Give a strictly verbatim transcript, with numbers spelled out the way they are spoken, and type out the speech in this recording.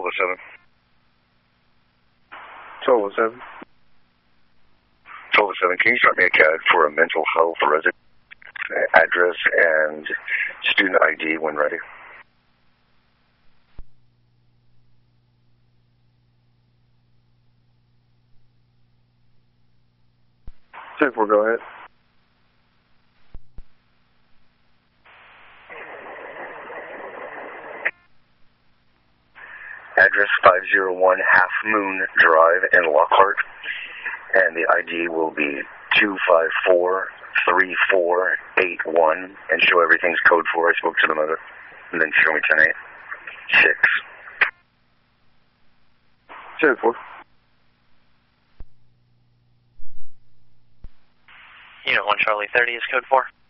twelve oh seven. twelve oh seven. twelve oh seven, can you start me a C A D for a mental health resident address and student I D when ready? ten four, go ahead. Address five oh one Half Moon Drive in Lockhart, and the I D will be two five four three four eight one, and show everything's code four. I spoke to the mother, and then show me ten eight six. ten four. Unit one Charlie thirty is code four.